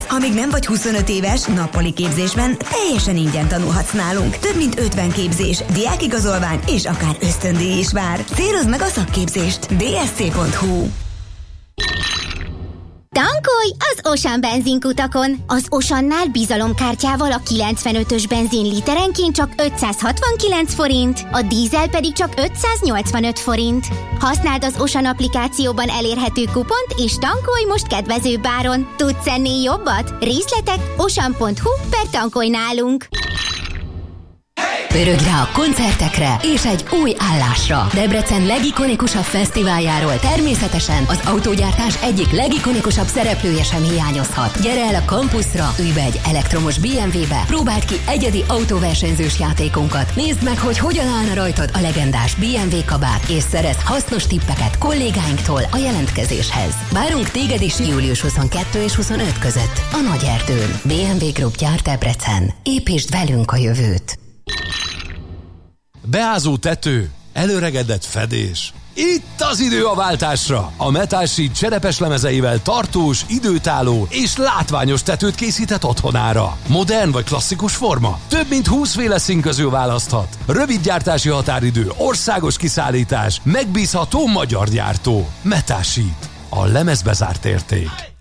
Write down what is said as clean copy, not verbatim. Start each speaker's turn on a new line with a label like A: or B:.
A: Amíg nem vagy 25 éves, nappali képzésben teljesen ingyen tanulhatsz nálunk. Több mint 50 képzés, diákigazolvány és akár ösztöndíj is vár. Célozd meg a szakképzést. bsc.hu.
B: Tankolj az Osan benzinkutakon! Az Osannál bizalomkártyával a 95-ös benzin literenként csak 569 forint, a dízel pedig csak 585 forint. Használd az Osan applikációban elérhető kupont, és tankolj most kedvezőbb áron. Tudsz ennél jobbat? Részletek osan.hu/tankolj nálunk!
C: Pörögj rá a koncertekre és egy új állásra. Debrecen legikonikusabb fesztiváljáról természetesen az autógyártás egyik legikonikusabb szereplője sem hiányozhat. Gyere el a kampuszra, ülj be egy elektromos BMW-be, próbáld ki egyedi autóversenyzős játékunkat, nézd meg, hogy hogyan állna rajtad a legendás BMW kabát, és szerezz hasznos tippeket kollégáinktól a jelentkezéshez. Várunk téged is július 22 és 25 között a Nagyerdőn. BMW Group gyárt Debrecen. Építsd velünk a jövőt.
D: Beázó tető, előregedett fedés. Itt az idő a váltásra! A Metal Sheet cserepes lemezeivel tartós, időtálló és látványos tetőt készített otthonára. Modern vagy klasszikus forma? Több mint 20 féle szín közül választhat. Rövid gyártási határidő, országos kiszállítás, megbízható magyar gyártó. Metal Sheet. A lemezbe zárt érték.